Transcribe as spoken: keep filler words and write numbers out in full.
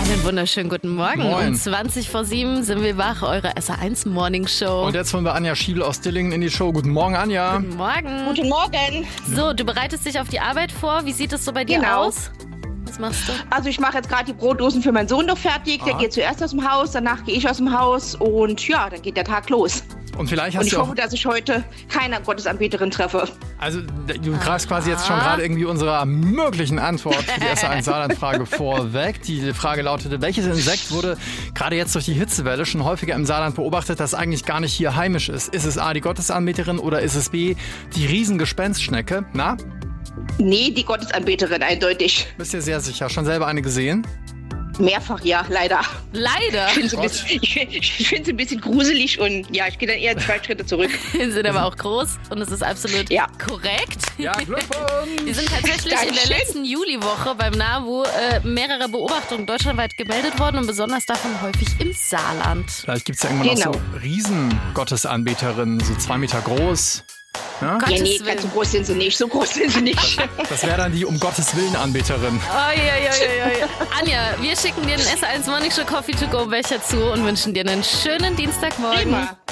Einen wunderschönen guten Morgen. Moin. Um zwanzig vor sieben sind wir wach, eure S R eins Morning Show. Und jetzt holen wir Anja Schiebel aus Dillingen in die Show. Guten Morgen, Anja. Guten Morgen. Guten Morgen. So, du bereitest dich auf die Arbeit vor. Wie sieht es so bei dir Genau. aus? Was machst du? Also ich mache jetzt gerade die Brotdosen für meinen Sohn noch fertig. Der Ah. geht zuerst aus dem Haus, danach gehe ich aus dem Haus und ja, dann geht der Tag los. Und vielleicht Und hast ich du auch, hoffe, dass ich heute keine Gottesanbeterin treffe. also du greifst quasi jetzt schon gerade irgendwie unserer möglichen Antwort für die S R eins Saarland-Frage vorweg. Die Frage lautete, welches Insekt wurde gerade jetzt durch die Hitzewelle schon häufiger im Saarland beobachtet, das eigentlich gar nicht hier heimisch ist? Ist es A, die Gottesanbeterin oder ist es B, die Riesengespenstschnecke? Na, Nee, die Gottesanbeterin, eindeutig. bist dir sehr sicher. Schon selber eine gesehen? Mehrfach, ja, leider. Leider. Ich finde es ein, bisschen- ich find- ich find's ein bisschen gruselig und ja, ich gehe dann eher zwei Schritte zurück. Wir sind aber auch groß und es ist absolut Ja. korrekt. Ja, Glückwunsch! Wir sind tatsächlich in der Dankeschön. letzten Juliwoche beim NABU äh, mehrere Beobachtungen deutschlandweit gemeldet worden und besonders davon häufig im Saarland. Vielleicht gibt es ja irgendwann Genau. auch so Riesengottesanbeterinnen, so zwei Meter groß. Ja? Gottes Ja, nee, Willen. ganz so groß sind sie nicht, so groß sind sie nicht. Das wäre dann die um Gottes Willen Anbeterin. Oh, ja, ja, ja, ja. Anja, wir schicken dir den S R eins Morning Show Coffee to go Becher zu und wünschen dir einen schönen Dienstagmorgen. Prima.